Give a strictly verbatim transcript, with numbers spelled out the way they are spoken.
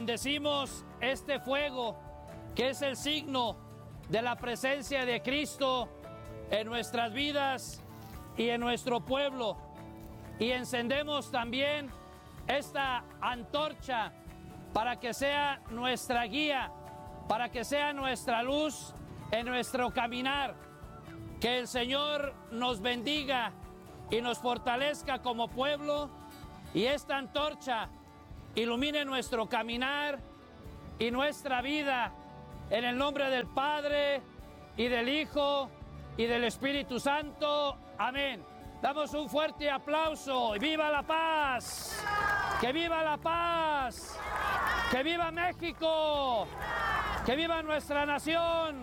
bendecimos este fuego, que es el signo de la presencia de Cristo en nuestras vidas y en nuestro pueblo. Y encendemos también esta antorcha para que sea nuestra guía, para que sea nuestra luz en nuestro caminar. Que el Señor nos bendiga y nos fortalezca como pueblo, y esta antorcha ilumine nuestro caminar y nuestra vida, en el nombre del Padre y del Hijo y del Espíritu Santo. Amén. Damos un fuerte aplauso. ¡Viva la paz! ¡Que viva la paz! ¡Que viva México! ¡Que viva nuestra nación!